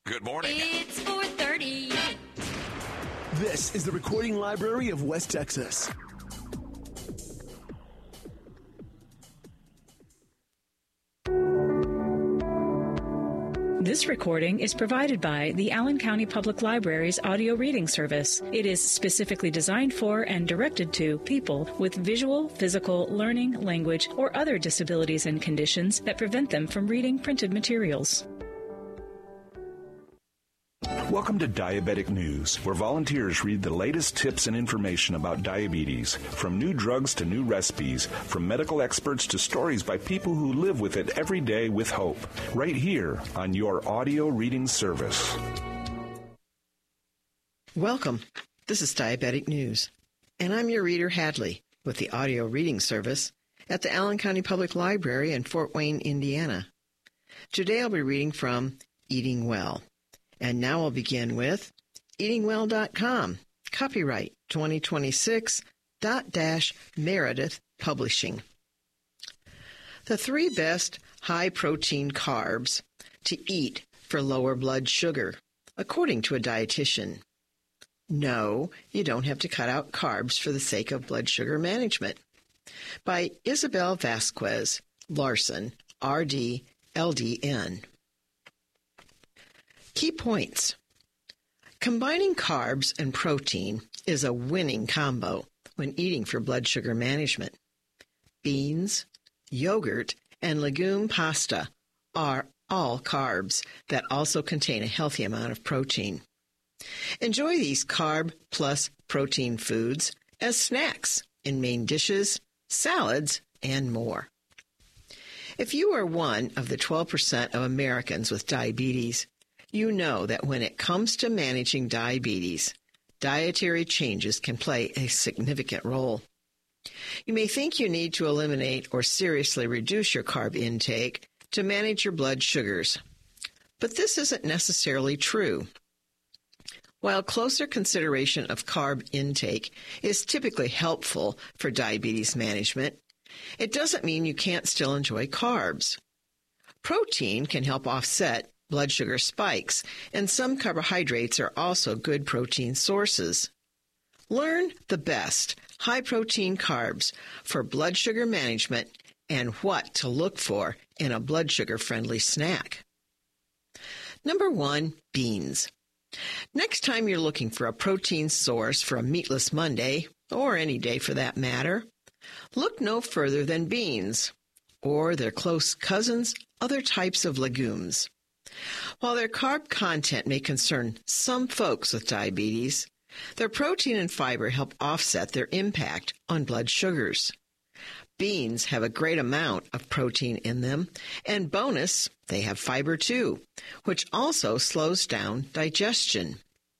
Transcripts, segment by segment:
Good morning. It's 4:30. This is the Recording Library of West Texas. This recording is provided by the Allen County Public Library's audio reading service. It is specifically designed for and directed to people with visual, physical, learning, language, or other disabilities and conditions that prevent them from reading printed materials. Welcome to Diabetic News, where volunteers read the latest tips and information about diabetes, from new drugs to new recipes, from medical experts to stories by people who live with it every day with hope, right here on your audio reading service. Welcome. This is Diabetic News, and I'm your reader, Hadley, with the audio reading service at the Allen County Public Library in Fort Wayne, Indiana. Today I'll be reading from Eating Well. And now I'll begin with eatingwell.com, copyright 2026, Meredith Publishing. The 3 best high-protein carbs to eat for lower blood sugar, according to a dietitian. No, you don't have to cut out carbs for the sake of blood sugar management. By Isabel Vasquez Larson, RD, LDN. Key points. Combining carbs and protein is a winning combo when eating for blood sugar management. Beans, yogurt, and legume pasta are all carbs that also contain a healthy amount of protein. Enjoy these carb plus protein foods as snacks in main dishes, salads, and more. If you are one of the 12% of Americans with diabetes, you know that when it comes to managing diabetes, dietary changes can play a significant role. You may think you need to eliminate or seriously reduce your carb intake to manage your blood sugars, but this isn't necessarily true. While closer consideration of carb intake is typically helpful for diabetes management, it doesn't mean you can't still enjoy carbs. Protein can help offset blood sugar spikes, and some carbohydrates are also good protein sources. Learn the best high-protein carbs for blood sugar management and what to look for in a blood sugar-friendly snack. Number 1, beans. Next time you're looking for a protein source for a meatless Monday, or any day for that matter, look no further than beans, or their close cousins, other types of legumes. While their carb content may concern some folks with diabetes, their protein and fiber help offset their impact on blood sugars. Beans have a great amount of protein in them, and bonus, they have fiber too, which also slows down digestion.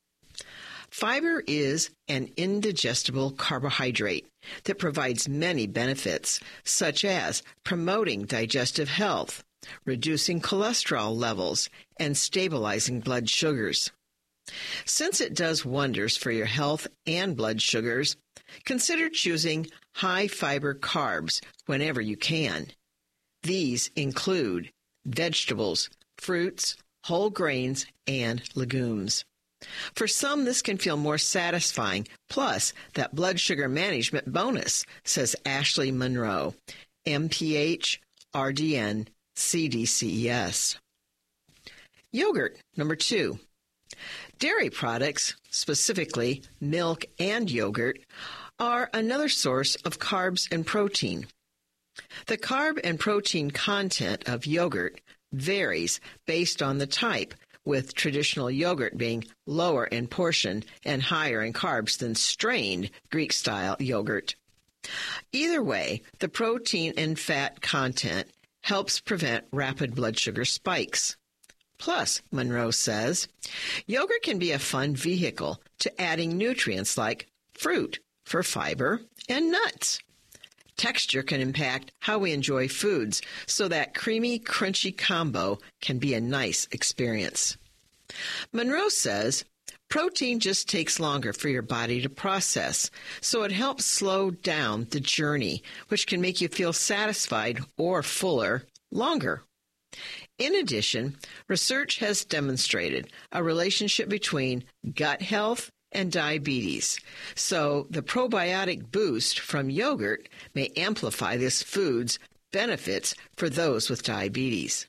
Fiber is an indigestible carbohydrate that provides many benefits, such as promoting digestive health, reducing cholesterol levels, and stabilizing blood sugars. Since it does wonders for your health and blood sugars, consider choosing high-fiber carbs whenever you can. These include vegetables, fruits, whole grains, and legumes. For some, this can feel more satisfying, plus that blood sugar management bonus, says Ashley Monroe, MPH, RDN, CDCES. Yogurt, number 2. Dairy products, specifically milk and yogurt, are another source of carbs and protein. The carb and protein content of yogurt varies based on the type, with traditional yogurt being lower in portion and higher in carbs than strained Greek-style yogurt. Either way, the protein and fat content helps prevent rapid blood sugar spikes. Plus, Monroe says, yogurt can be a fun vehicle to adding nutrients like fruit for fiber and nuts. Texture can impact how we enjoy foods, so that creamy, crunchy combo can be a nice experience. Monroe says, protein just takes longer for your body to process, so it helps slow down the journey, which can make you feel satisfied or fuller longer. In addition, research has demonstrated a relationship between gut health and diabetes, so the probiotic boost from yogurt may amplify this food's benefits for those with diabetes.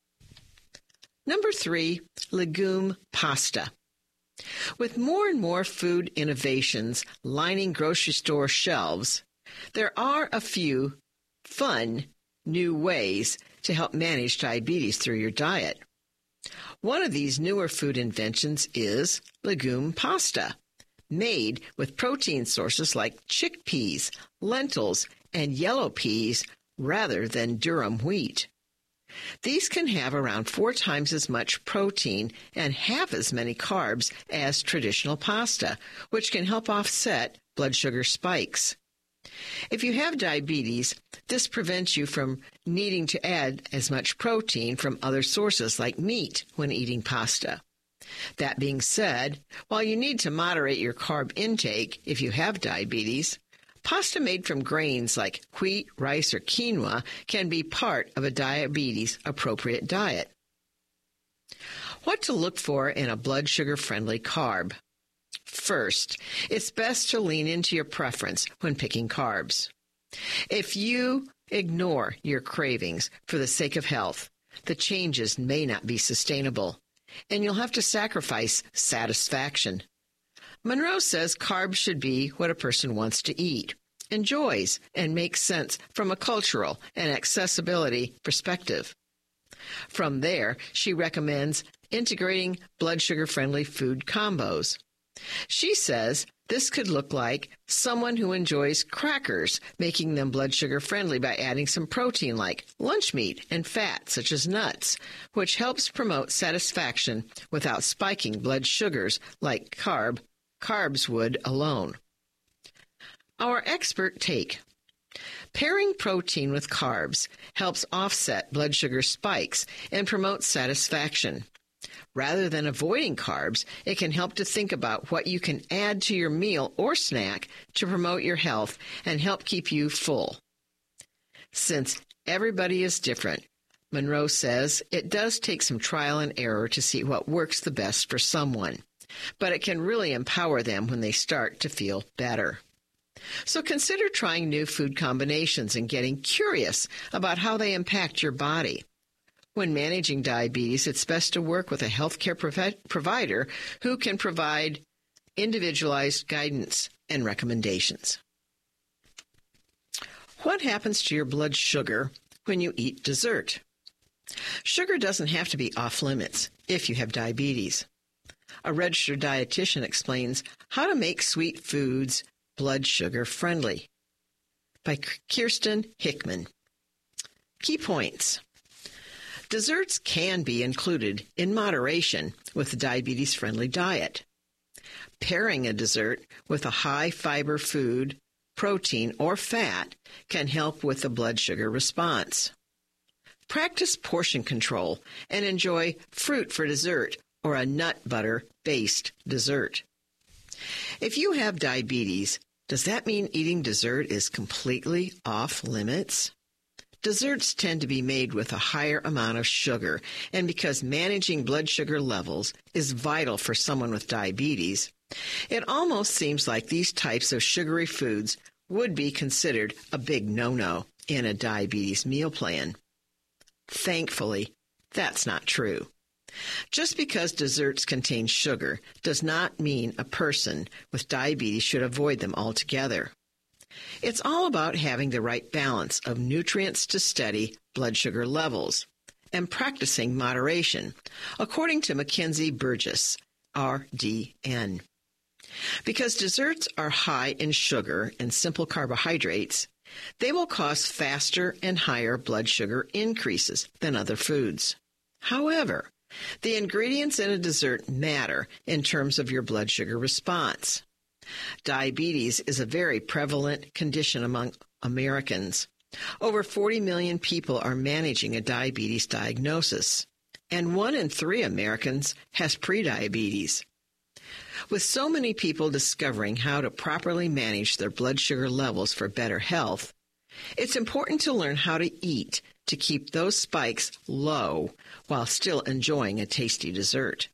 Number 3, legume pasta. With more and more food innovations lining grocery store shelves, there are a few fun new ways to help manage diabetes through your diet. One of these newer food inventions is legume pasta, made with protein sources like chickpeas, lentils, and yellow peas rather than durum wheat. These can have around 4 times as much protein and half as many carbs as traditional pasta, which can help offset blood sugar spikes. If you have diabetes, this prevents you from needing to add as much protein from other sources like meat when eating pasta. That being said, while you need to moderate your carb intake if you have diabetes, pasta made from grains like wheat, rice, or quinoa can be part of a diabetes-appropriate diet. What to look for in a blood sugar-friendly carb? First, it's best to lean into your preference when picking carbs. If you ignore your cravings for the sake of health, the changes may not be sustainable, and you'll have to sacrifice satisfaction. Monroe says carbs should be what a person wants to eat, enjoys, and makes sense from a cultural and accessibility perspective. From there, she recommends integrating blood sugar-friendly food combos. She says this could look like someone who enjoys crackers, making them blood sugar-friendly by adding some protein like lunch meat and fat such as nuts, which helps promote satisfaction without spiking blood sugars like carbs would alone. Our expert take. Pairing protein with carbs helps offset blood sugar spikes and promote satisfaction. Rather than avoiding carbs, it can help to think about what you can add to your meal or snack to promote your health and help keep you full. Since everybody is different, Monroe says it does take some trial and error to see what works the best for someone, but it can really empower them when they start to feel better. So consider trying new food combinations and getting curious about how they impact your body. When managing diabetes, it's best to work with a healthcare provider who can provide individualized guidance and recommendations. What happens to your blood sugar when you eat dessert? Sugar doesn't have to be off limits if you have diabetes. A registered dietitian explains how to make sweet foods blood sugar friendly by Kirsten Hickman. Key points. Desserts can be included in moderation with a diabetes-friendly diet. Pairing a dessert with a high-fiber food, protein, or fat can help with the blood sugar response. Practice portion control and enjoy fruit for dessert or a nut butter-based dessert. If you have diabetes, does that mean eating dessert is completely off limits? Desserts tend to be made with a higher amount of sugar, and because managing blood sugar levels is vital for someone with diabetes, it almost seems like these types of sugary foods would be considered a big no-no in a diabetes meal plan. Thankfully, that's not true. Just because desserts contain sugar does not mean a person with diabetes should avoid them altogether. It's all about having the right balance of nutrients to steady blood sugar levels and practicing moderation, according to Mackenzie Burgess, RDN. Because desserts are high in sugar and simple carbohydrates, they will cause faster and higher blood sugar increases than other foods. However, the ingredients in a dessert matter in terms of your blood sugar response. Diabetes is a very prevalent condition among Americans. Over 40 million people are managing a diabetes diagnosis, and 1 in 3 Americans has prediabetes. With so many people discovering how to properly manage their blood sugar levels for better health, it's important to learn how to eat to keep those spikes low while still enjoying a tasty dessert.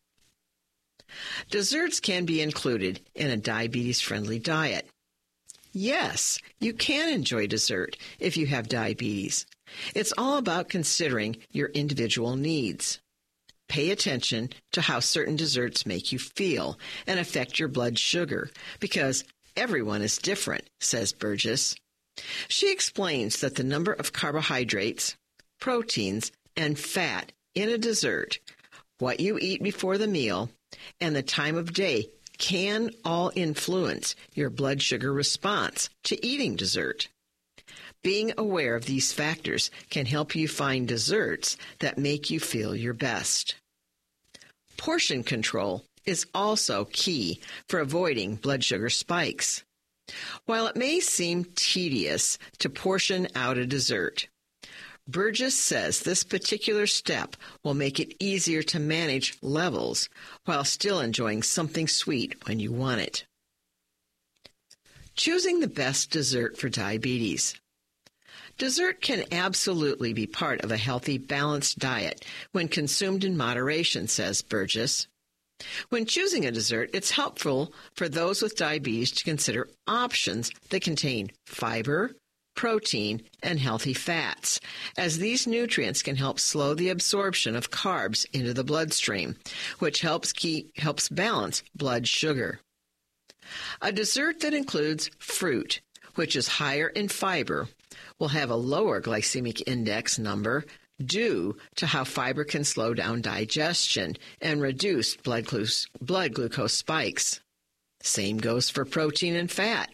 Desserts can be included in a diabetes-friendly diet. Yes, you can enjoy dessert if you have diabetes. It's all about considering your individual needs. Pay attention to how certain desserts make you feel and affect your blood sugar, because everyone is different, says Burgess. She explains that the number of carbohydrates, proteins, and fat in a dessert, what you eat before the meal, and the time of day can all influence your blood sugar response to eating dessert. Being aware of these factors can help you find desserts that make you feel your best. Portion control is also key for avoiding blood sugar spikes. While it may seem tedious to portion out a dessert, Burgess says this particular step will make it easier to manage levels while still enjoying something sweet when you want it. Choosing the best dessert for diabetes. Dessert can absolutely be part of a healthy, balanced diet when consumed in moderation, says Burgess. When choosing a dessert, it's helpful for those with diabetes to consider options that contain fiber, protein, and healthy fats, as these nutrients can help slow the absorption of carbs into the bloodstream, which helps balance blood sugar. A dessert that includes fruit, which is higher in fiber, will have a lower glycemic index number due to how fiber can slow down digestion and reduce blood glucose spikes. Same goes for protein and fat.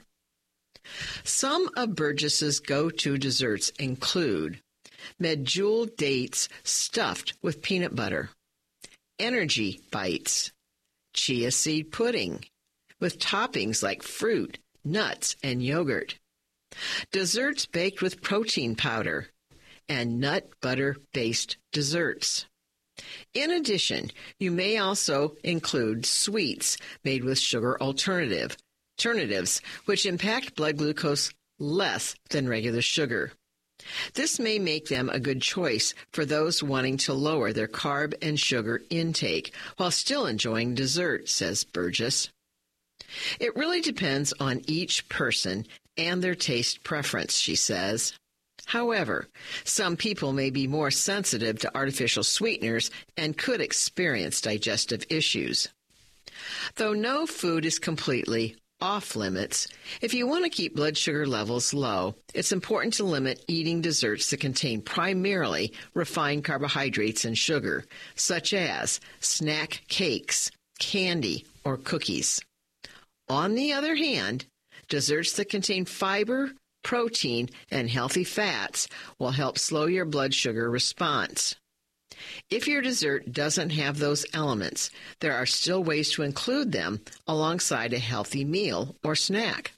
Some of Burgess's go-to desserts include medjool dates stuffed with peanut butter, energy bites, chia seed pudding with toppings like fruit, nuts, and yogurt, desserts baked with protein powder, and nut butter-based desserts. In addition, you may also include sweets made with sugar alternatives, which impact blood glucose less than regular sugar. This may make them a good choice for those wanting to lower their carb and sugar intake while still enjoying dessert, says Burgess. It really depends on each person and their taste preference, she says. However, some people may be more sensitive to artificial sweeteners and could experience digestive issues. Though no food is completely off limits, if you want to keep blood sugar levels low, it's important to limit eating desserts that contain primarily refined carbohydrates and sugar, such as snack cakes, candy, or cookies. On the other hand, desserts that contain fiber, protein, and healthy fats will help slow your blood sugar response. If your dessert doesn't have those elements, there are still ways to include them alongside a healthy meal or snack.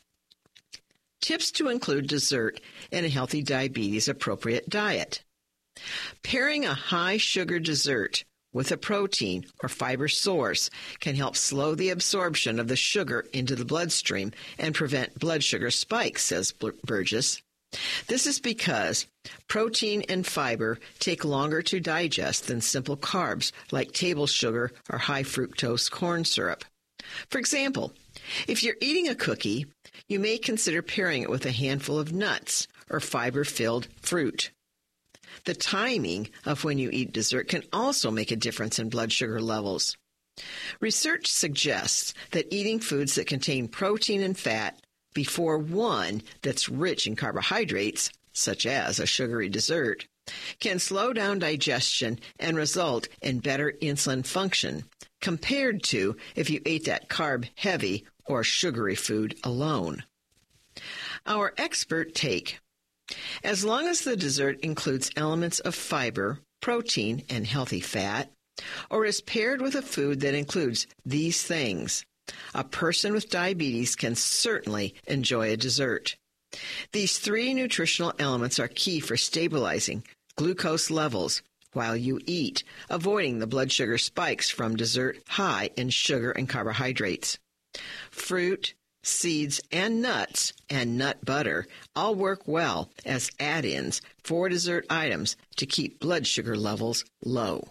Tips to include dessert in a healthy diabetes-appropriate diet. Pairing a high-sugar dessert with a protein or fiber source can help slow the absorption of the sugar into the bloodstream and prevent blood sugar spikes, says Burgess. This is because protein and fiber take longer to digest than simple carbs like table sugar or high fructose corn syrup. For example, if you're eating a cookie, you may consider pairing it with a handful of nuts or fiber-filled fruit. The timing of when you eat dessert can also make a difference in blood sugar levels. Research suggests that eating foods that contain protein and fat before one that's rich in carbohydrates, such as a sugary dessert, can slow down digestion and result in better insulin function compared to if you ate that carb-heavy or sugary food alone. Our expert take. As long as the dessert includes elements of fiber, protein, and healthy fat, or is paired with a food that includes these things, a person with diabetes can certainly enjoy a dessert. These three nutritional elements are key for stabilizing glucose levels while you eat, avoiding the blood sugar spikes from dessert high in sugar and carbohydrates. Fruit, seeds, and nuts and nut butter all work well as add-ins for dessert items to keep blood sugar levels low.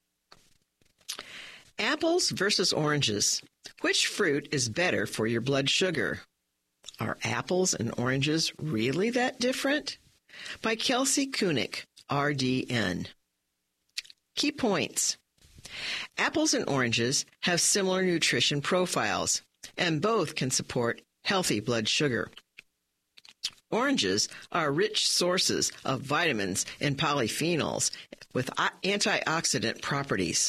Apples versus oranges. Which fruit is better for your blood sugar? Are apples and oranges really that different? By Kelsey Kunick, RDN. Key points. Apples and oranges have similar nutrition profiles, and both can support healthy blood sugar. Oranges are rich sources of vitamins and polyphenols with antioxidant properties.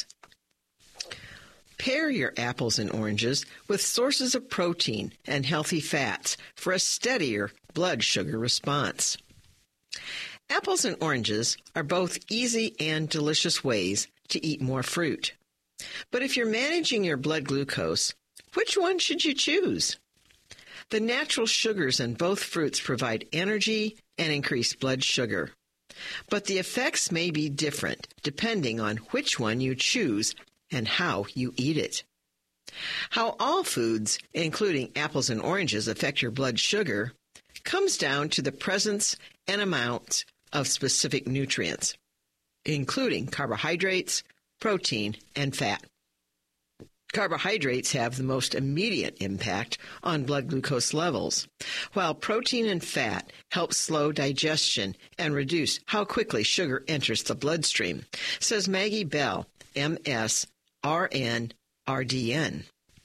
Pair your apples and oranges with sources of protein and healthy fats for a steadier blood sugar response. Apples and oranges are both easy and delicious ways to eat more fruit. But if you're managing your blood glucose, which one should you choose? The natural sugars in both fruits provide energy and increased blood sugar. But the effects may be different depending on which one you choose and how you eat it. How all foods, including apples and oranges, affect your blood sugar comes down to the presence and amount of specific nutrients, including carbohydrates, protein, and fat. Carbohydrates have the most immediate impact on blood glucose levels, while protein and fat help slow digestion and reduce how quickly sugar enters the bloodstream, says Maggie Bell, MS, RN, RDN.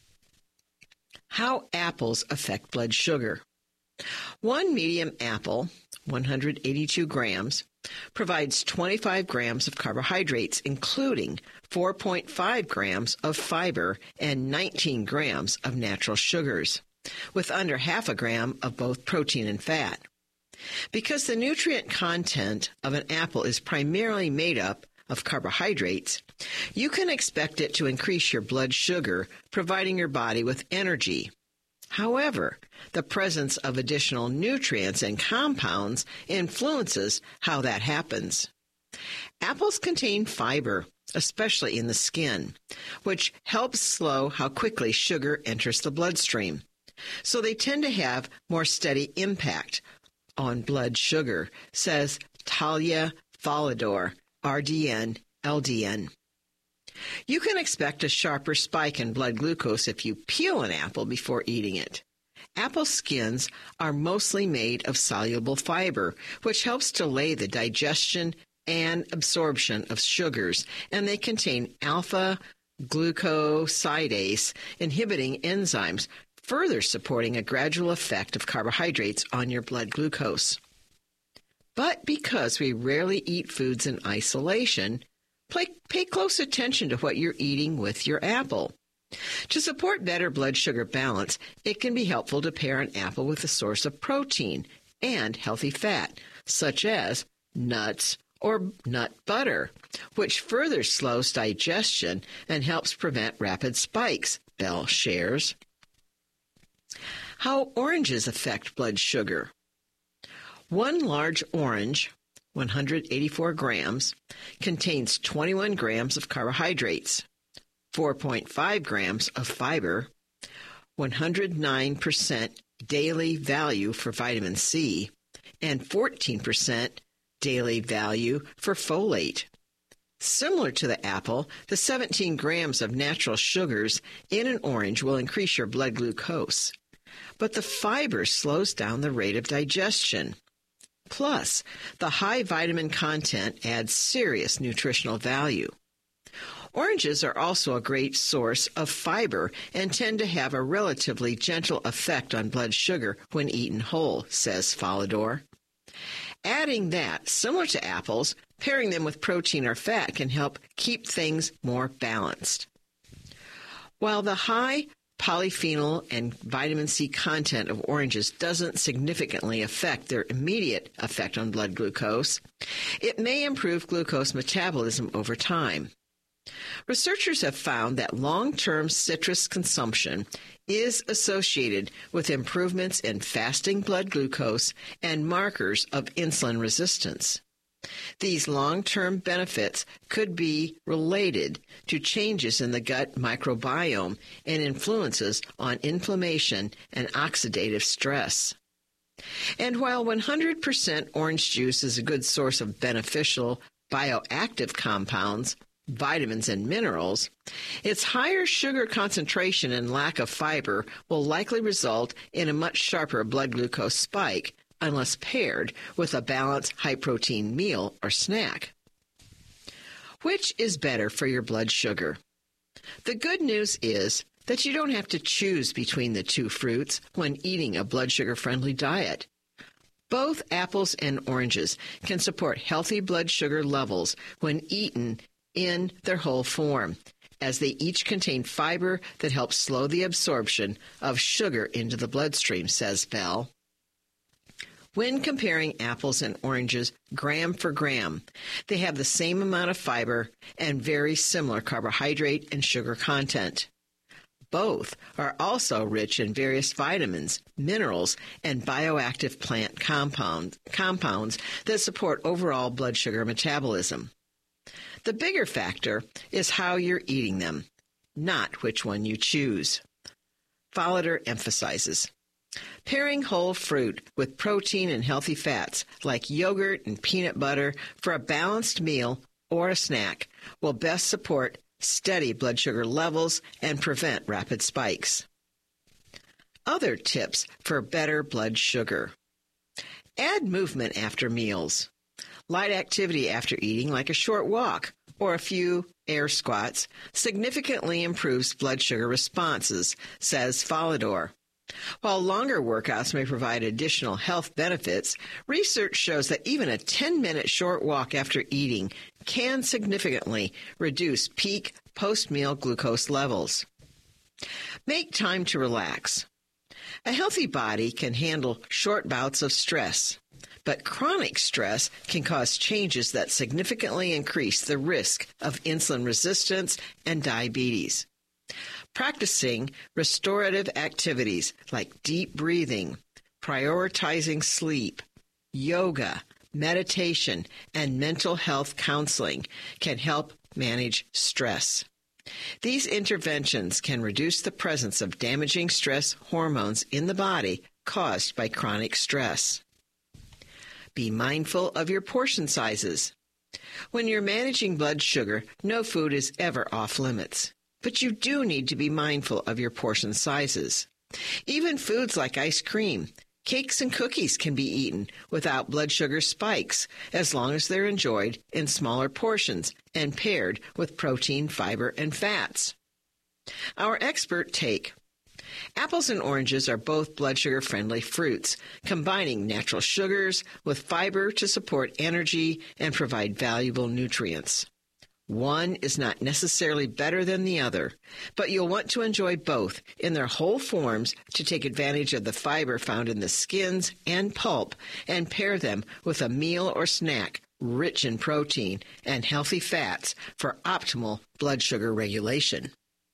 How apples affect blood sugar. One medium apple, 182 grams, provides 25 grams of carbohydrates, including 4.5 grams of fiber and 19 grams of natural sugars, with under half a gram of both protein and fat. Because the nutrient content of an apple is primarily made up of carbohydrates, you can expect it to increase your blood sugar, providing your body with energy. However, the presence of additional nutrients and compounds influences how that happens. Apples contain fiber, especially in the skin, which helps slow how quickly sugar enters the bloodstream. So they tend to have more steady impact on blood sugar, says Talia Falador, RDN, LDN. You can expect a sharper spike in blood glucose if you peel an apple before eating it. Apple skins are mostly made of soluble fiber, which helps delay the digestion and absorption of sugars, and they contain alpha-glucosidase inhibiting enzymes, further supporting a gradual effect of carbohydrates on your blood glucose. But because we rarely eat foods in isolation, pay close attention to what you're eating with your apple. To support better blood sugar balance, it can be helpful to pair an apple with a source of protein and healthy fat, such as nuts or nut butter, which further slows digestion and helps prevent rapid spikes, Bell shares. How oranges affect blood sugar. One large orange, 184 grams, contains 21 grams of carbohydrates, 4.5 grams of fiber, 109% daily value for vitamin C, and 14% daily value for folate. Similar to the apple, the 17 grams of natural sugars in an orange will increase your blood glucose, but the fiber slows down the rate of digestion. Plus, the high vitamin content adds serious nutritional value. Oranges are also a great source of fiber and tend to have a relatively gentle effect on blood sugar when eaten whole, says Falador. Adding that, similar to apples, pairing them with protein or fat can help keep things more balanced. While the high polyphenol and vitamin C content of oranges doesn't significantly affect their immediate effect on blood glucose, it may improve glucose metabolism over time. Researchers have found that long-term citrus consumption is associated with improvements in fasting blood glucose and markers of insulin resistance. These long-term benefits could be related to changes in the gut microbiome and influences on inflammation and oxidative stress. And while 100% orange juice is a good source of beneficial bioactive compounds, vitamins, and minerals, its higher sugar concentration and lack of fiber will likely result in a much sharper blood glucose spike unless paired with a balanced high-protein meal or snack. Which is better for your blood sugar? The good news is that you don't have to choose between the two fruits when eating a blood sugar-friendly diet. Both apples and oranges can support healthy blood sugar levels when eaten in their whole form, as they each contain fiber that helps slow the absorption of sugar into the bloodstream, says Bell. When comparing apples and oranges gram for gram, they have the same amount of fiber and very similar carbohydrate and sugar content. Both are also rich in various vitamins, minerals, and bioactive plant compounds that support overall blood sugar metabolism. The bigger factor is how you're eating them, not which one you choose. Follader emphasizes, pairing whole fruit with protein and healthy fats like yogurt and peanut butter for a balanced meal or a snack will best support steady blood sugar levels and prevent rapid spikes. Other tips for better blood sugar. Add movement after meals. Light activity after eating, like a short walk or a few air squats, significantly improves blood sugar responses, says Follader. While longer workouts may provide additional health benefits, research shows that even a 10-minute short walk after eating can significantly reduce peak post-meal glucose levels. Make time to relax. A healthy body can handle short bouts of stress, but chronic stress can cause changes that significantly increase the risk of insulin resistance and diabetes. Practicing restorative activities like deep breathing, prioritizing sleep, yoga, meditation, and mental health counseling can help manage stress. These interventions can reduce the presence of damaging stress hormones in the body caused by chronic stress. Be mindful of your portion sizes. When you're managing blood sugar, no food is ever off limits. But you do need to be mindful of your portion sizes. Even foods like ice cream, cakes, and cookies can be eaten without blood sugar spikes as long as they're enjoyed in smaller portions and paired with protein, fiber, and fats. Our expert take. Apples and oranges are both blood sugar-friendly fruits, combining natural sugars with fiber to support energy and provide valuable nutrients. One is not necessarily better than the other, but you'll want to enjoy both in their whole forms to take advantage of the fiber found in the skins and pulp and pair them with a meal or snack rich in protein and healthy fats for optimal blood sugar regulation.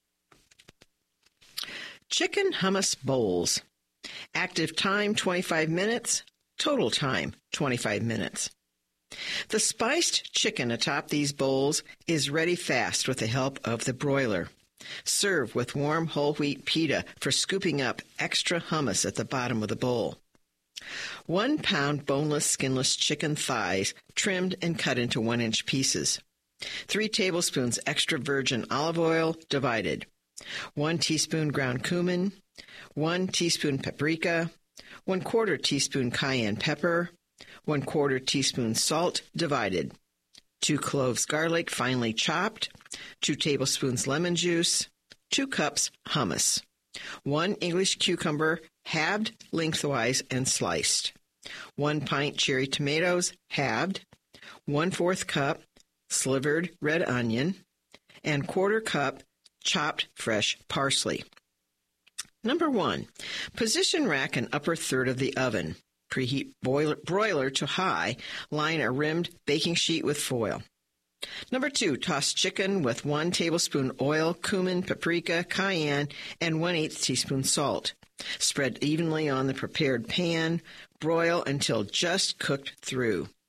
Chicken hummus bowls. Active time 25 minutes, total time 25 minutes. The spiced chicken atop these bowls is ready fast with the help of the broiler. Serve with warm whole wheat pita for scooping up extra hummus at the bottom of the bowl. 1 pound boneless, skinless chicken thighs trimmed and cut into 1-inch pieces. 3 tablespoons extra virgin olive oil divided. 1 teaspoon ground cumin. 1 teaspoon paprika. 1/4 teaspoon cayenne pepper. 1/4 teaspoon salt divided, 2 cloves garlic finely chopped, 2 tablespoons lemon juice, 2 cups hummus, 1 English cucumber halved lengthwise and sliced, 1 pint cherry tomatoes halved, 1/4 cup slivered red onion, and 1/4 cup chopped fresh parsley. Number 1, position rack in upper third of the oven. Preheat broiler to high. Line a rimmed baking sheet with foil. Number 2, toss chicken with 1 tablespoon oil, cumin, paprika, cayenne, and 1/8 teaspoon salt. Spread evenly on the prepared pan. Broil until just cooked through.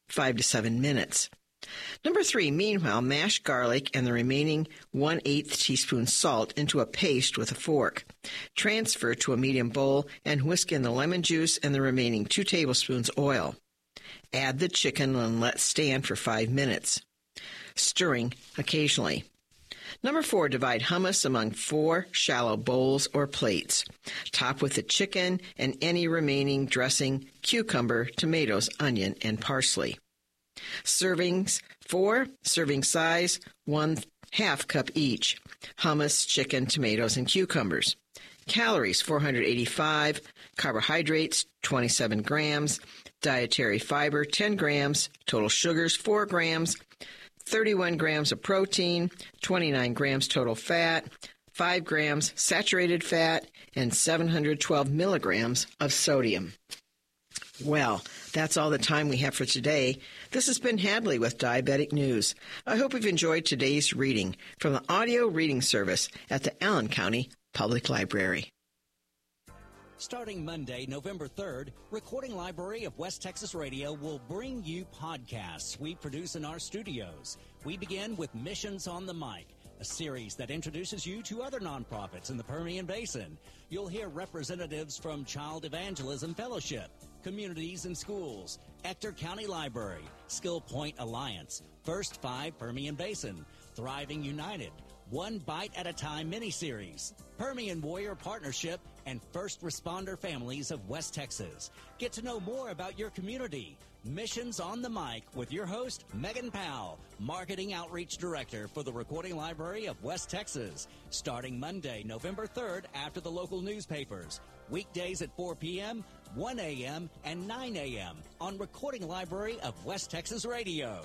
5 to 7 minutes. Number 3, meanwhile, mash garlic and the remaining 1/8 teaspoon salt into a paste with a fork. Transfer to a medium bowl and whisk in the lemon juice and the remaining 2 tablespoons oil. Add the chicken and let stand for 5 minutes, stirring occasionally. Number 4, divide hummus among 4 shallow bowls or plates. Top with the chicken and any remaining dressing, cucumber, tomatoes, onion, and parsley. Servings, 4, serving size, 1/2 cup each. Hummus, chicken, tomatoes, and cucumbers. Calories, 485. Carbohydrates, 27 grams. Dietary fiber, 10 grams. Total sugars, 4 grams. 31 grams of protein, 29 grams total fat, 5 grams saturated fat, and 712 milligrams of sodium. Well, that's all the time we have for today. This has been Hadley with Diabetic News. I hope you've enjoyed today's reading from the audio reading service at the Allen County Public Library. Starting Monday, November 3rd, Recording Library of West Texas Radio will bring you podcasts we produce in our studios. We begin with Missions on the Mic, a series that introduces you to other nonprofits in the Permian Basin. You'll hear representatives from Child Evangelism Fellowship, Communities and Schools, Ector County Library, Skill Point Alliance, First 5 Permian Basin, Thriving United, One Bite at a Time miniseries, Permian Warrior Partnership, and First Responder Families of West Texas. Get to know more about your community. Missions on the Mic with your host, Megan Powell, Marketing Outreach Director for the Recording Library of West Texas. Starting Monday, November 3rd after the local newspapers. Weekdays at 4 p.m., 1 a.m., and 9 a.m. on Recording Library of West Texas Radio.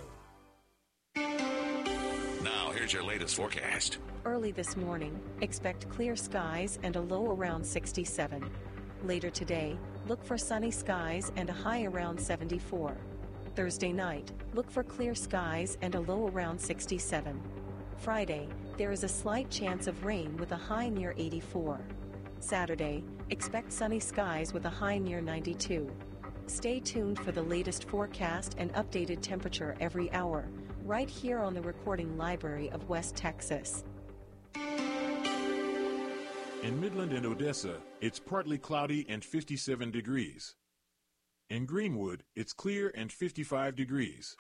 Now, here's your latest forecast. Early this morning, expect clear skies and a low around 67. Later today, look for sunny skies and a high around 74. Thursday night, look for clear skies and a low around 67. Friday, there is a slight chance of rain with a high near 84. Saturday, expect sunny skies with a high near 92. Stay tuned for the latest forecast and updated temperature every hour, right here on the Recording Library of West Texas. In Midland and Odessa, it's partly cloudy and 57 degrees. In Greenwood, it's clear and 55 degrees.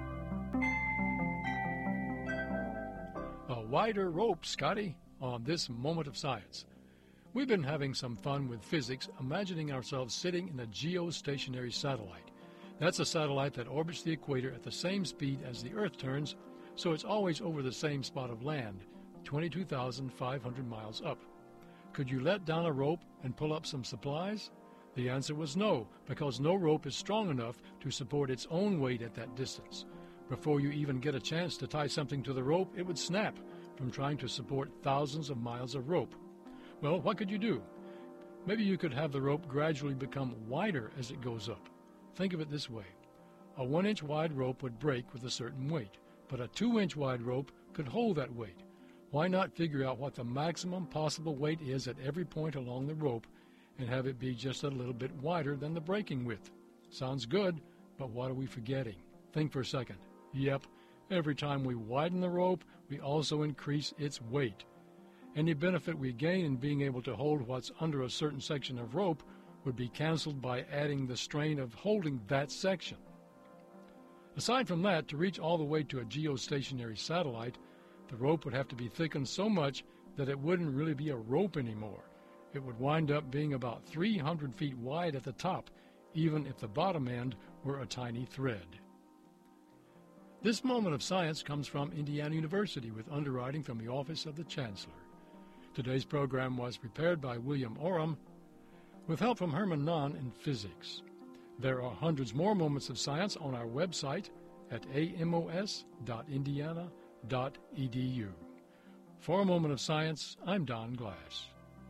A wider rope, Scotty, on this moment of science. We've been having some fun with physics, imagining ourselves sitting in a geostationary satellite. That's a satellite that orbits the equator at the same speed as the Earth turns, so it's always over the same spot of land, 22,500 miles up. Could you let down a rope and pull up some supplies? The answer was no, because no rope is strong enough to support its own weight at that distance. Before you even get a chance to tie something to the rope, it would snap from trying to support thousands of miles of rope. Well, what could you do? Maybe you could have the rope gradually become wider as it goes up. Think of it this way. A 1-inch wide rope would break with a certain weight, but a 2-inch wide rope could hold that weight. Why not figure out what the maximum possible weight is at every point along the rope and have it be just a little bit wider than the breaking width? Sounds good, but what are we forgetting? Think for a second. Yep, every time we widen the rope, we also increase its weight. Any benefit we gain in being able to hold what's under a certain section of rope would be canceled by adding the strain of holding that section. Aside from that, to reach all the way to a geostationary satellite, the rope would have to be thickened so much that it wouldn't really be a rope anymore. It would wind up being about 300 feet wide at the top, even if the bottom end were a tiny thread. This moment of science comes from Indiana University with underwriting from the Office of the Chancellor. Today's program was prepared by William Oram with help from Herman Nahn in physics. There are hundreds more moments of science on our website at amos.indiana.edu. For a moment of science, I'm Don Glass.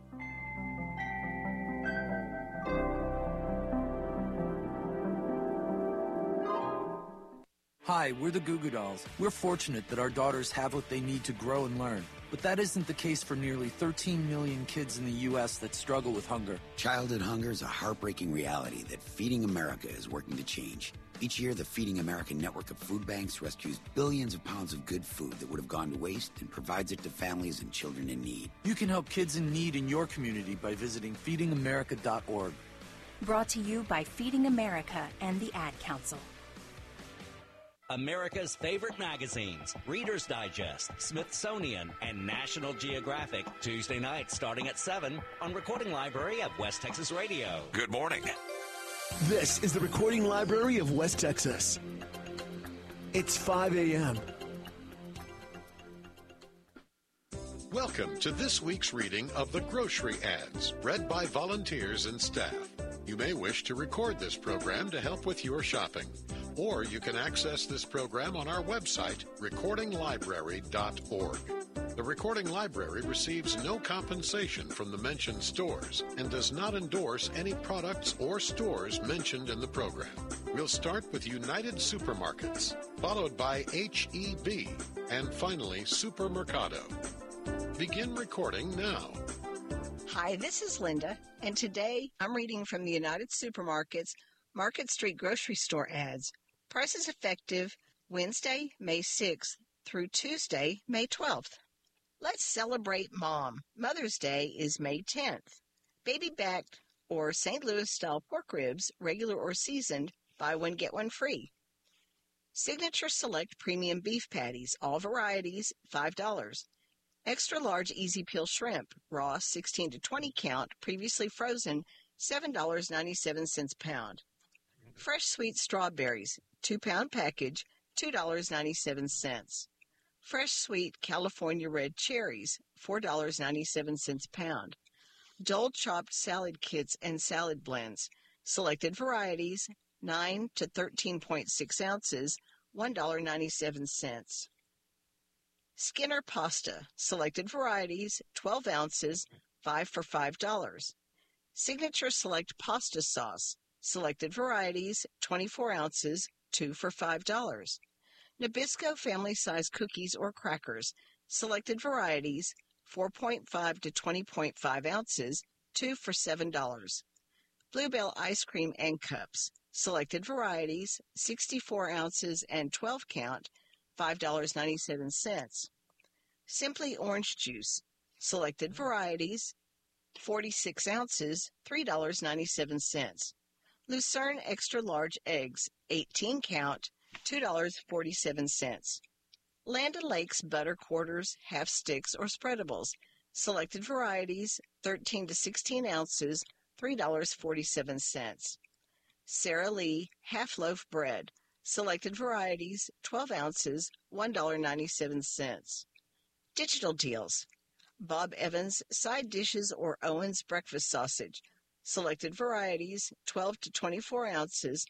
Hi, we're the Goo Goo Dolls. We're fortunate that our daughters have what they need to grow and learn. But that isn't the case for nearly 13 million kids in the U.S. that struggle with hunger. Childhood hunger is a heartbreaking reality that Feeding America is working to change. Each year, the Feeding America network of food banks rescues billions of pounds of good food that would have gone to waste and provides it to families and children in need. You can help kids in need in your community by visiting feedingamerica.org. Brought to you by Feeding America and the Ad Council. America's favorite magazines, Reader's Digest, Smithsonian, and National Geographic, Tuesday night starting at 7 on Recording Library of West Texas Radio. Good morning. This is the Recording Library of West Texas. It's 5 a.m. Welcome to this week's reading of the Grocery Ads, read by volunteers and staff. You may wish to record this program to help with your shopping, or you can access this program on our website, recordinglibrary.org. The Recording Library receives no compensation from the mentioned stores and does not endorse any products or stores mentioned in the program. We'll start with United Supermarkets, followed by H-E-B, and finally Supermercado. Begin recording now. Hi, this is Linda, and today I'm reading from the United Supermarkets Market Street Grocery Store ads. Prices effective Wednesday, May 6th through Tuesday, May 12th. Let's celebrate Mom. Mother's Day is May 10th. Baby back or St. Louis style pork ribs, regular or seasoned, buy one get one free. Signature Select Premium Beef Patties, all varieties, $5. Extra large easy peel shrimp, raw 16 to 20 count, previously frozen, $7.97 a pound. Fresh sweet strawberries, 2-pound package, $2.97. Fresh sweet California red cherries, $4.97 a pound. Dole chopped salad kits and salad blends, selected varieties, 9 to 13.6 ounces, $1.97. Skinner pasta, selected varieties, 12 ounces, 5 for $5. Signature Select pasta sauce, selected varieties, 24 ounces, 2 for $5. Nabisco family-size cookies or crackers, selected varieties, 4.5 to 20.5 ounces, 2 for $7. Bluebell ice cream and cups, selected varieties, 64 ounces and 12 count, $5.97. Simply orange juice, selected varieties, 46 ounces, $3.97. Lucerne extra large eggs, 18 count, $2.47. Land O'Lakes butter quarters, half sticks, or spreadables, selected varieties, 13 to 16 ounces, $3.47. Sara Lee half loaf bread, selected varieties, 12 ounces, $1.97. Digital deals. Bob Evans side dishes or Owens breakfast sausage, selected varieties, 12 to 24 ounces,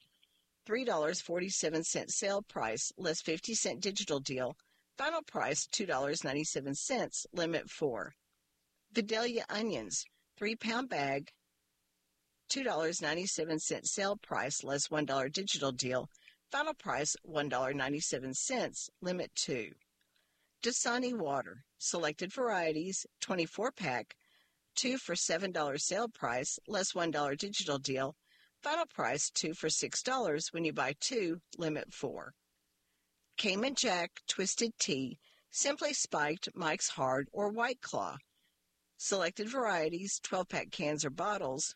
$3.47 sale price, less 50-cent digital deal. Final price, $2.97, limit 4. Vidalia onions, 3-pound bag, $2.97 sale price, less $1 digital deal. Final price, $1.97, limit 2. Dasani water, selected varieties, 24-pack, 2 for $7 sale price, less $1 digital deal. Final price, 2 for $6 when you buy 2, limit 4. Cayman Jack Twisted Tea, simply spiked Mike's Hard or White Claw. Selected varieties, 12-pack cans or bottles,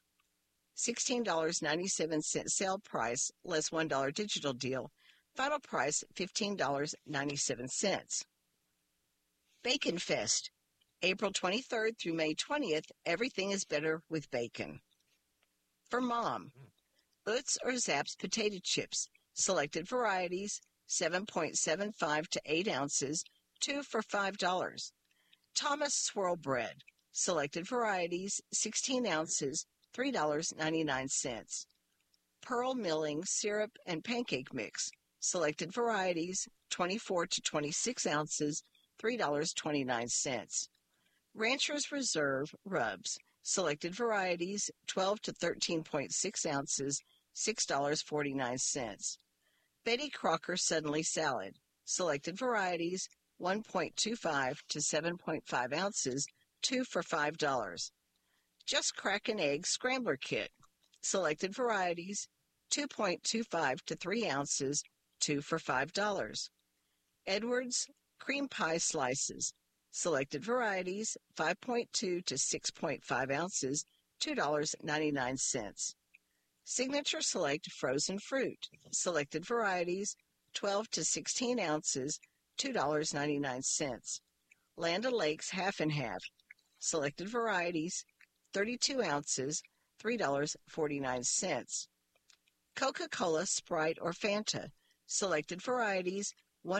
$16.97 sale price, less $1 digital deal. Final price, $15.97. Bacon Fest, April 23rd through May 20th, everything is better with bacon. For Mom, Utz or Zapp's potato chips, selected varieties, 7.75 to 8 ounces, 2 for $5. Thomas Swirl Bread, selected varieties, 16 ounces, $3.99. Pearl Milling syrup and pancake mix, selected varieties, 24 to 26 ounces, $3.29. Rancher's Reserve rubs, selected varieties, 12 to 13.6 ounces, $6.49. Betty Crocker Suddenly Salad, selected varieties, 1.25 to 7.5 ounces, 2 for $5. Just Crack an Egg Scrambler Kit, selected varieties, 2.25 to 3 ounces, 2 for $5. Edwards cream pie slices, selected varieties, 5.2 to 6.5 ounces, $2.99. Signature Select frozen fruit, selected varieties, 12 to 16 ounces, $2.99. Land O'Lakes half and half, selected varieties, 32 ounces, $3.49. Coca-Cola, Sprite, or Fanta, selected varieties,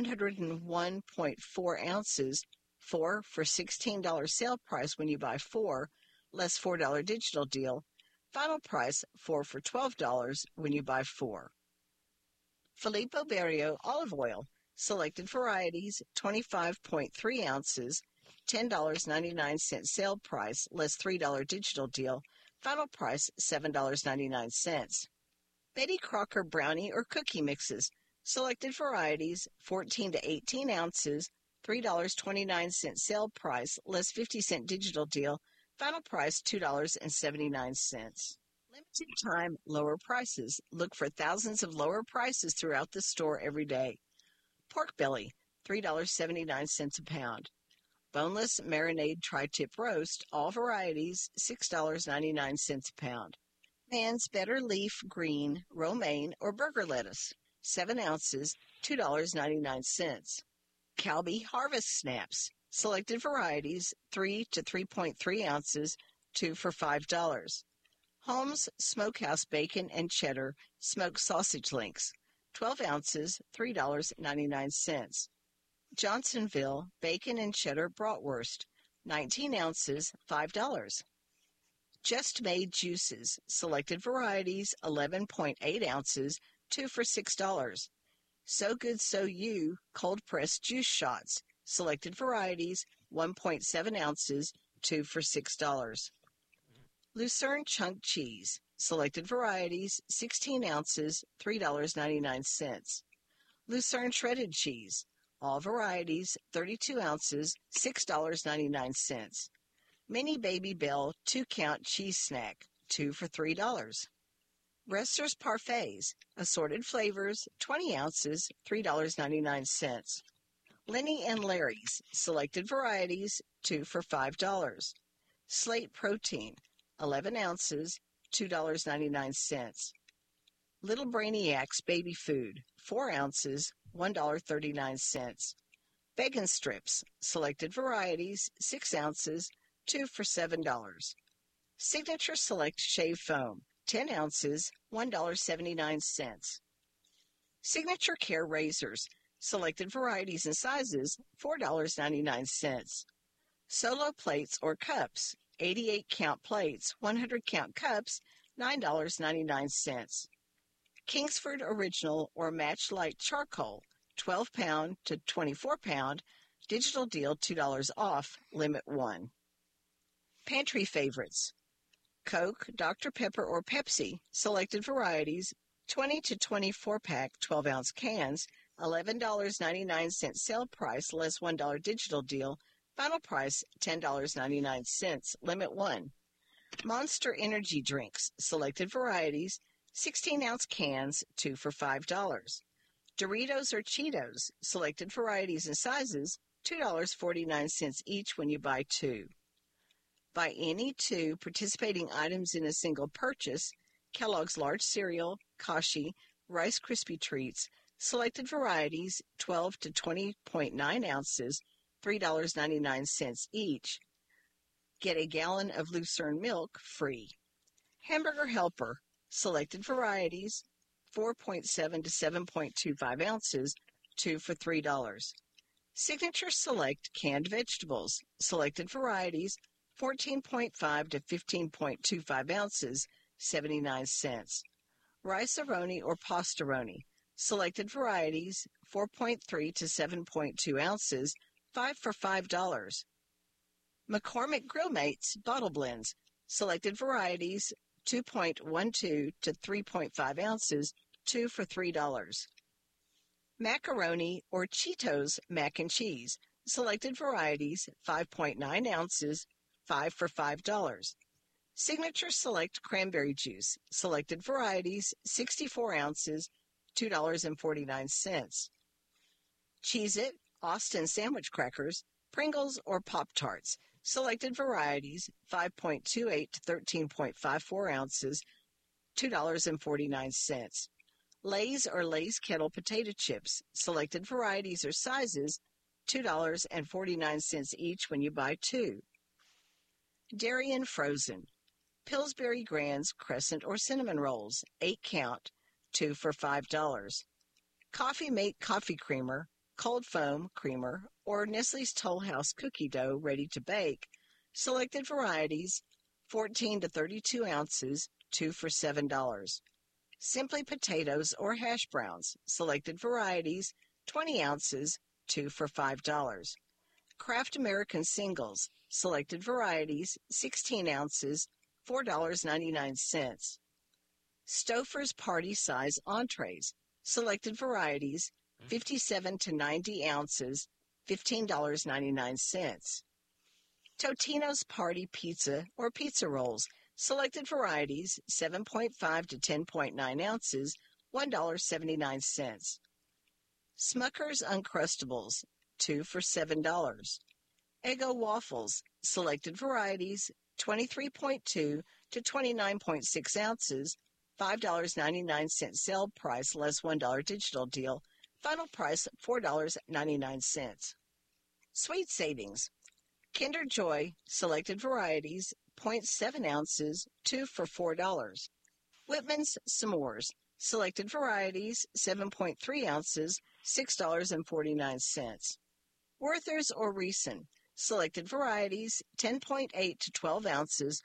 101.4 ounces, 4 for $16 sale price when you buy 4, less $4 digital deal. Final price, 4 for $12 when you buy 4. Filippo Berio olive oil, selected varieties, 25.3 ounces, $10.99 sale price, less $3 digital deal. Final price, $7.99. Betty Crocker brownie or cookie mixes, selected varieties, 14 to 18 ounces, $3.29 sale price, less 50-cent digital deal. Final price, $2.79. Limited time, lower prices. Look for thousands of lower prices throughout the store every day. Pork belly, $3.79 a pound. Boneless marinade tri-tip roast, all varieties, $6.99 a pound. Man's Better Leaf Green, romaine, or burger lettuce, 7 ounces, $2.99. Calbee Harvest Snaps, selected varieties, 3 to 3.3 ounces, 2 for $5. Holmes Smokehouse Bacon and Cheddar Smoked Sausage Links, 12 ounces, $3.99. Johnsonville Bacon and Cheddar Bratwurst, 19 ounces, $5. Just Made Juices, selected varieties, 11.8 ounces, 2 for $6. So Good So You cold-pressed juice shots, selected varieties, 1.7 ounces, 2 for $6. Lucerne Chunk Cheese, selected varieties, 16 ounces, $3.99. Lucerne Shredded Cheese, all varieties, 32 ounces, $6.99. Mini Baby Bell 2-count cheese snack, 2 for $3. Rester's Parfaits, assorted flavors, 20 ounces, $3.99. Lenny and Larry's, selected varieties, 2 for $5. Slate Protein, 11 ounces, $2.99. Little Brainiacs Baby Food, 4 ounces, $1.39. Bacon Strips, selected varieties, 6 ounces, 2 for $7. Signature Select Shave Foam, 10 ounces, $1.79. Signature Care Razors, selected varieties and sizes, $4.99. Solo Plates or Cups, 88-count plates, 100-count cups, $9.99. Kingsford Original or Match Light Charcoal, 12-pound to 24-pound, digital deal $2 off, limit 1. Pantry Favorites. Coke, Dr. Pepper, or Pepsi, selected varieties, 20 to 24-pack, 12-ounce cans, $11.99 sale price, less $1 digital deal, final price, $10.99, limit 1. Monster Energy Drinks, selected varieties, 16-ounce cans, 2 for $5. Doritos or Cheetos, selected varieties and sizes, $2.49 each when you buy 2. Buy any 2 participating items in a single purchase, Kellogg's Large Cereal, Kashi, Rice Krispie Treats, selected varieties, 12 to 20.9 ounces, $3.99 each. Get a gallon of Lucerne milk free. Hamburger Helper, selected varieties, 4.7 to 7.25 ounces, 2 for $3. Signature Select canned vegetables, selected varieties, 14.5 to 15.25 ounces, 79 cents. Rice-A-Roni or Pasta-Roni, selected varieties, 4.3 to 7.2 ounces, 5 for $5. McCormick Grill Mates Bottle Blends, selected varieties, 2.12 to 3.5 ounces, 2 for $3. Macaroni or Cheetos Mac and Cheese, selected varieties, 5.9 ounces, 5 for $5. Signature Select Cranberry Juice, selected varieties, 64 ounces, $2.49. Cheez-It, Austin Sandwich Crackers, Pringles, or Pop-Tarts, selected varieties, 5.28 to 13.54 ounces, $2.49. Lay's or Lay's Kettle Potato Chips, selected varieties or sizes, $2.49 each when you buy 2. Darien Frozen, Pillsbury Grands Crescent or Cinnamon Rolls, 8 count, 2 for $5. Coffee Mate Coffee Creamer, Cold Foam Creamer, or Nestle's Toll House Cookie Dough ready to bake, selected varieties, 14 to 32 ounces, 2 for $7. Simply Potatoes or Hash Browns, selected varieties, 20 ounces, 2 for $5. Kraft American Singles, selected varieties, 16 ounces, $4.99. Stouffer's Party Size Entrees, selected varieties, 57 to 90 ounces, $15.99. Totino's Party Pizza or Pizza Rolls, selected varieties, 7.5 to 10.9 ounces, $1.79. Smucker's Uncrustables, 2 for $7. Eggo Waffles, selected varieties, 23.2 to 29.6 ounces, $5.99 sale price less $1 digital deal, final price $4.99. Sweet Savings, Kinder Joy, selected varieties, 0.7 ounces, 2 for $4. Whitman's S'mores, selected varieties, 7.3 ounces, $6.49. Werther's or Reeson, selected varieties, 10.8 to 12 ounces,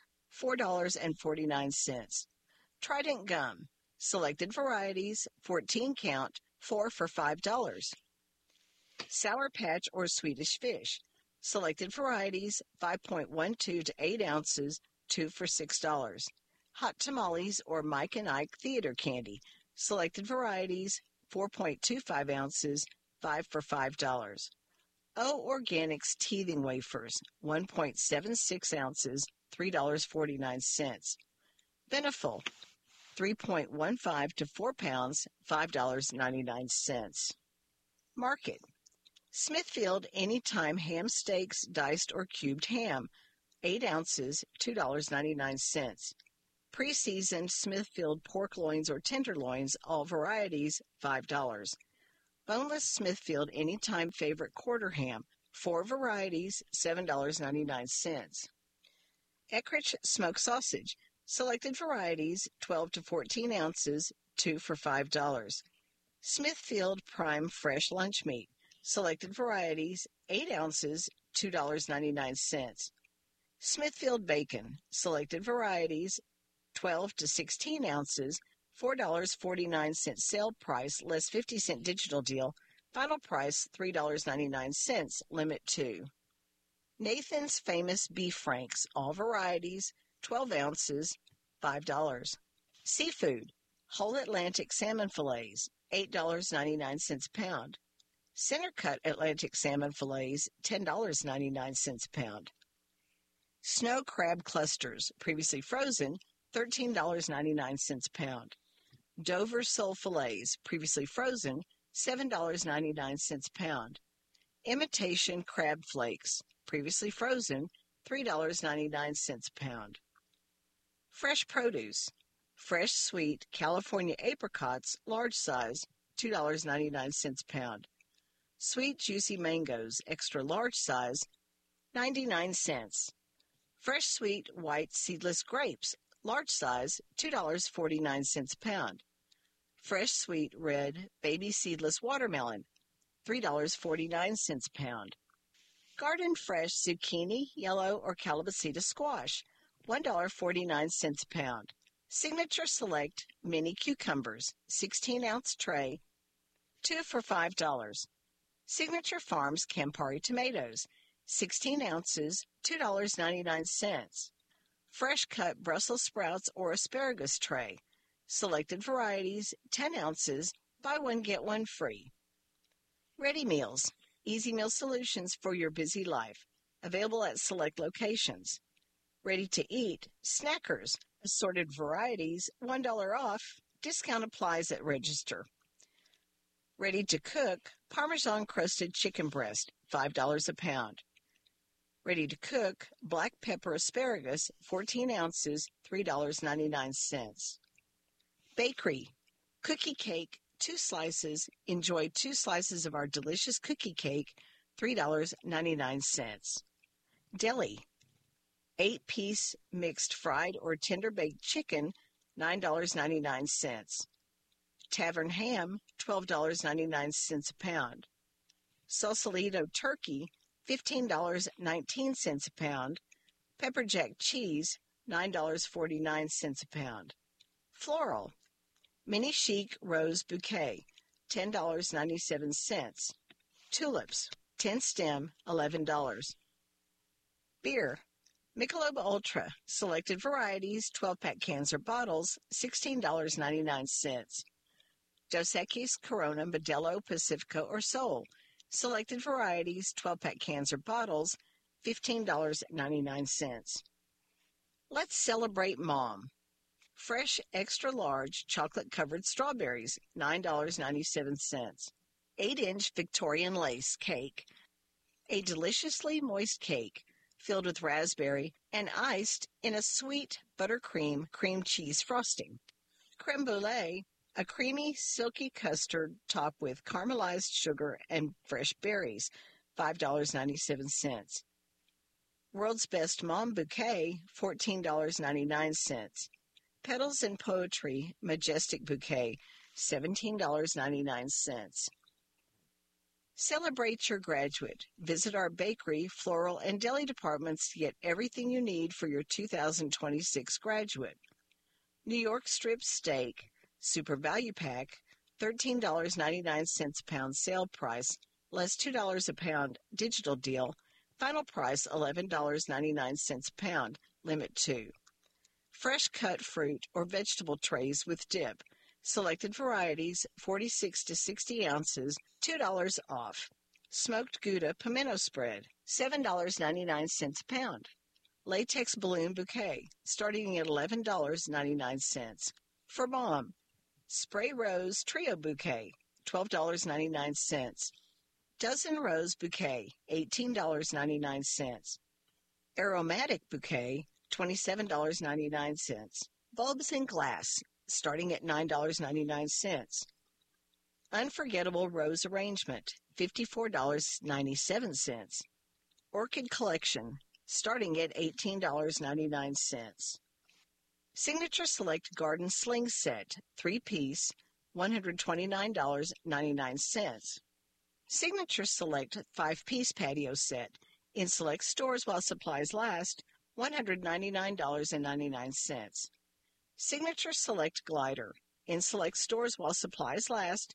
$4.49. Trident Gum, selected varieties, 14 count, 4 for $5. Sour Patch or Swedish Fish, selected varieties, 5.12 to 8 ounces, 2 for $6. Hot Tamales or Mike and Ike Theater Candy, selected varieties, 4.25 ounces, 5 for $5. O Organics Teething Wafers, 1.76 ounces, $3.49. Beneful, 3.15 to 4 pounds, $5.99. Market, Smithfield Anytime Ham Steaks Diced or Cubed Ham, 8 ounces, $2.99. Pre-seasoned Smithfield Pork Loins or Tenderloins, all varieties, $5. Boneless Smithfield Anytime Favorite Quarter Ham, 4 varieties, $7.99. Eckrich Smoked Sausage, selected varieties, 12 to 14 ounces, 2 for $5. Smithfield Prime Fresh Lunch Meat, selected varieties, 8 ounces, $2.99. Smithfield Bacon, selected varieties, 12 to 16 ounces, $4.49 sale price, less 50-cent digital deal, final price $3.99, limit 2. Nathan's Famous Beef Franks, all varieties, 12 ounces, $5. Seafood, Whole Atlantic Salmon Fillets, $8.99 a pound. Center Cut Atlantic Salmon Fillets, $10.99 a pound. Snow Crab Clusters, previously frozen, $13.99 a pound. Dover Sole Fillets, previously frozen, $7.99 a pound. Imitation Crab Flakes, previously frozen, $3.99 a pound. Fresh Produce, fresh sweet California apricots, large size, $2.99 a pound. Sweet juicy mangoes, extra large size, 99 cents. Fresh sweet white seedless grapes, large size, $2.49 a pound. Fresh sweet red baby seedless watermelon, $3.49 a pound. Garden fresh zucchini, yellow, or Calabasita squash, $1.49 a pound. Signature Select mini cucumbers, 16-ounce tray, 2 for $5. Signature Farms Campari tomatoes, 16 ounces, $2.99. Fresh cut Brussels sprouts or asparagus tray. Selected varieties, 10 ounces, buy one, get one free. Ready Meals, easy meal solutions for your busy life. Available at select locations. Ready to eat, Snackers, assorted varieties, $1 off. Discount applies at register. Ready to cook, Parmesan crusted chicken breast, $5 a pound. Ready to cook, black pepper asparagus, 14 ounces, $3.99. Bakery, cookie cake, 2 slices. Enjoy 2 slices of our delicious cookie cake, $3.99. Deli, 8-piece mixed fried or tender-baked chicken, $9.99. Tavern ham, $12.99 a pound. Sausalito turkey, $15.19 a pound. Pepper jack cheese, $9.49 a pound. Floral, mini chic rose bouquet, $10.97. Tulips, 10 stem, $11. Beer, Michelob Ultra, selected varieties, 12-pack cans or bottles, $16.99. Dos Equis, Corona, Modelo, Pacifico, or Sol, selected varieties, 12-pack cans or bottles, $15.99. Let's celebrate Mom. Fresh extra large chocolate-covered strawberries, $9.97. 8-inch Victorian lace cake, a deliciously moist cake filled with raspberry and iced in a sweet buttercream cream cheese frosting. Creme brulee, a creamy, silky custard topped with caramelized sugar and fresh berries, $5.97. World's Best Mom Bouquet, $14.99. Petals and Poetry Majestic Bouquet, $17.99. Celebrate your graduate. Visit our bakery, floral, and deli departments to get everything you need for your 2026 graduate. New York strip steak, Super Value Pack, $13.99 a pound sale price, less $2 a pound digital deal, final price $11.99 a pound, limit 2. Fresh cut fruit or vegetable trays with dip, selected varieties, 46 to 60 ounces, $2 off. Smoked Gouda pimento spread, $7.99 a pound. Latex balloon bouquet, starting at $11.99. For Mom, spray rose trio bouquet, $12.99. Dozen rose bouquet, $18.99. Aromatic bouquet, $27.99. Bulbs in glass, starting at $9.99. Unforgettable rose arrangement, $54.97. Orchid collection, starting at $18.99. Signature Select Garden Sling Set, 3-piece, $129.99. Signature Select 5-piece patio set, in select stores while supplies last, $199.99. Signature Select Glider, in select stores while supplies last,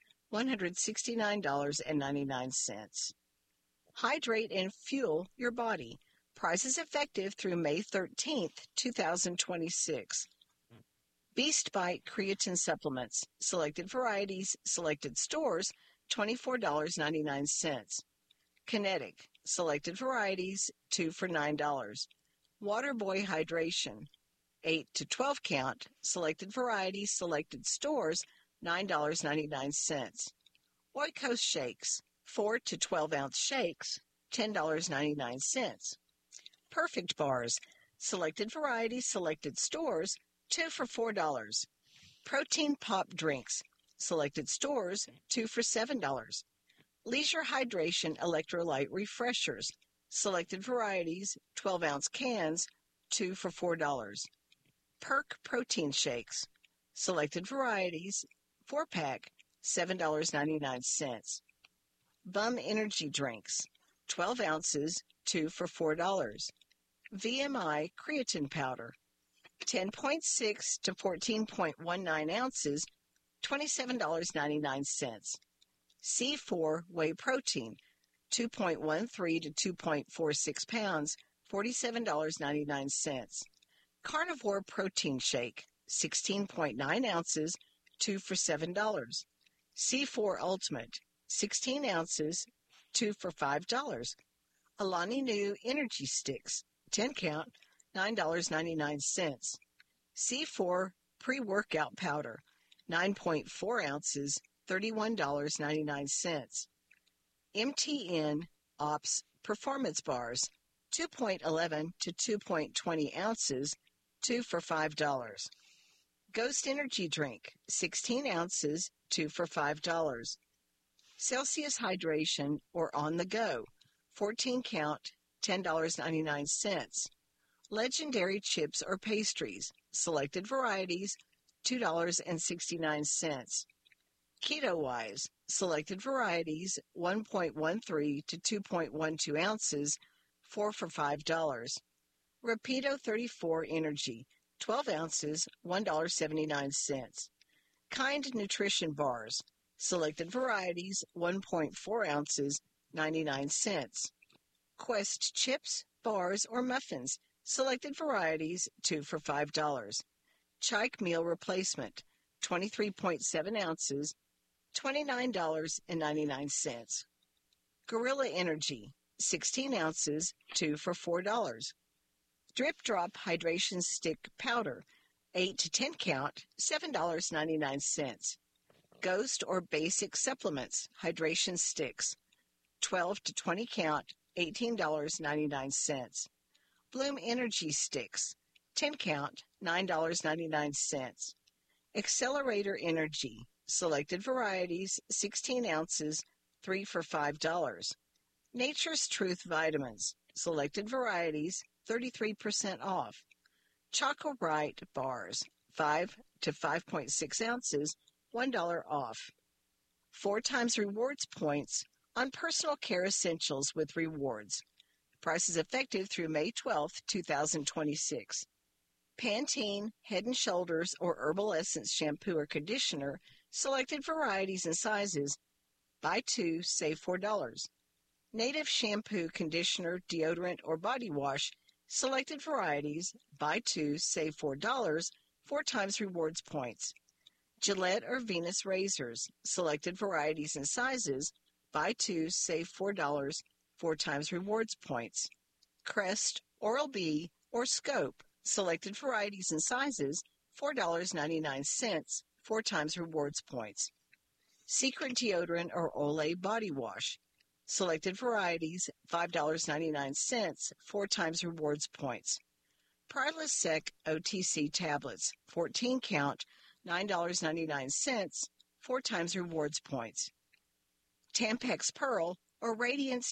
$169.99. Hydrate and fuel your body. Prices effective through May 13th, 2026. Beast Bite Creatine Supplements. Selected varieties, selected stores, $24.99. Kinetic. Selected varieties, 2 for $9. Waterboy Hydration. 8 to 12 count. Selected varieties, selected stores, $9.99. Oikos Shakes. 4 to 12 ounce shakes, $10.99. Perfect Bars. Selected varieties, selected stores, 2 for $4. Protein Pop Drinks. Selected stores, 2 for $7. Leisure Hydration Electrolyte Refreshers. Selected varieties, 12-ounce cans, 2 for $4. Perk Protein Shakes. Selected varieties, 4-pack, $7.99. Bum Energy Drinks. 12 ounces, 2 for $4. VMI Creatine Powder. 10.6 to 14.19 ounces, $27.99. C4 Whey Protein, 2.13 to 2.46 pounds, $47.99. Carnivore Protein Shake, 16.9 ounces, 2 for $7. C4 Ultimate, 16 ounces, 2 for $5. Alani Nu Energy Sticks, 10 count, $9.99. C4 pre-workout powder, 9.4 ounces, $31.99. MTN Ops Performance Bars, 2.11 to 2.20 ounces, 2 for $5. Ghost Energy Drink, 16 ounces, 2 for $5. Celsius Hydration or On the Go, 14 count, $10.99. Legendary Chips or Pastries, selected varieties, $2.69. Keto Wise, selected varieties, 1.13 to 2.12 ounces, 4 for $5. Rapido 34 Energy, 12 ounces, $1.79. Kind Nutrition Bars, selected varieties, 1.4 ounces, 99 cents. Quest Chips, Bars, or Muffins, selected varieties, 2 for $5. Chike Meal Replacement, 23.7 ounces, $29.99. Gorilla Energy, 16 ounces, 2 for $4. Drip Drop Hydration Stick Powder, 8 to 10 count, $7.99. Ghost or Basic Supplements Hydration Sticks, 12 to 20 count, $18.99. Bloom Energy Sticks, 10 count, $9.99. Accelerator Energy, selected varieties, 16 ounces, 3 for $5. Nature's Truth Vitamins, selected varieties, 33% off. Choco Bright Bars, 5 to 5.6 ounces, $1 off. 4 times rewards points on personal care essentials with rewards. Prices effective through May 12, 2026. Pantene Head & Shoulders or Herbal Essence Shampoo or Conditioner, selected varieties and sizes, buy 2, save $4. Native Shampoo, Conditioner, Deodorant, or Body Wash, selected varieties, buy 2, save $4, 4 times rewards points. Gillette or Venus Razors, selected varieties and sizes, buy 2, save $4, 4 times rewards points. Crest, Oral-B, or Scope, selected varieties and sizes, $4.99, 4 times rewards points. Secret Deodorant or Olay Body Wash, selected varieties, $5.99, 4 times rewards points. Prilosec OTC tablets, 14 count, $9.99, 4 times rewards points. Tampax Pearl or Radiance